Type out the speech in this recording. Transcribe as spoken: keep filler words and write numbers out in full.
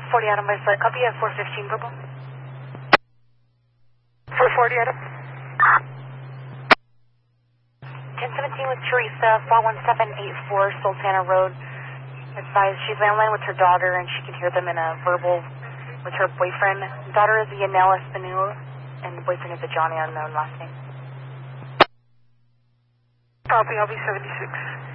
forty Adam by flight. Copy at four fifteen purple. four forty Adam. ten seventeen with Teresa, four one seven eight four Sultana Road. Advised she's landline with her daughter and she can hear them in a verbal with her boyfriend. Daughter is a Yanela Spinul and the boyfriend is a Johnny unknown last name. Copy, I'll be seventy-six.